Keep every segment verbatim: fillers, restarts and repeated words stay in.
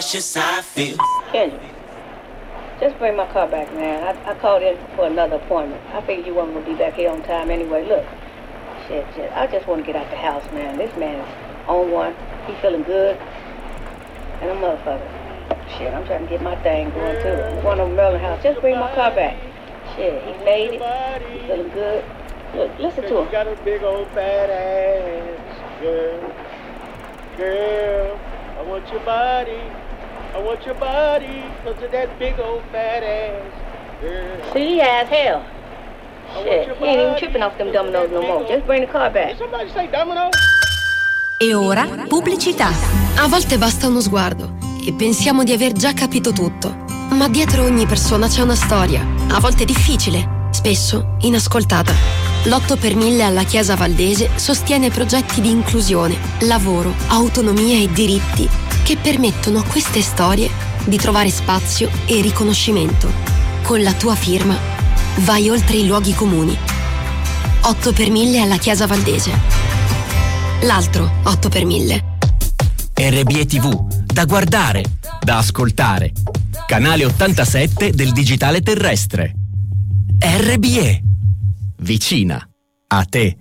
that's just how I feel. Kendra, just bring my car back, man. I, I called in for another appointment. I figured you weren't going to be back here on time anyway. Look, shit, shit. I just want to get out the house, man. This man is on one. He feeling good. And a motherfucker. Shit, I'm trying to get my thing going, too. I'm going to Merlin house. Just bring my car back. Shit, he made it. He feeling good. Look, listen to him. You got a big old fat ass, girl. Girl, I want your body. I want your body. Look at that big old fat ass, girl. See, as hell. Shit, he ain't even tripping off them dominoes no more. Just bring the car back. Did somebody say domino? E ora, pubblicità. A volte basta uno sguardo e pensiamo di aver già capito tutto. Ma dietro ogni persona c'è una storia, a volte difficile, spesso inascoltata. L'otto per mille alla Chiesa Valdese sostiene progetti di inclusione, lavoro, autonomia e diritti che permettono a queste storie di trovare spazio e riconoscimento. Con la tua firma vai oltre i luoghi comuni. otto per mille alla Chiesa Valdese. L'altro otto per mille. R B E T V, da guardare, da ascoltare. Canale ottantasette del digitale terrestre. R B E, vicina a te.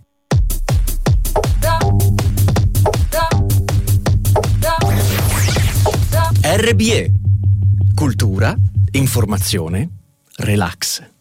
R B E, cultura, informazione, relax.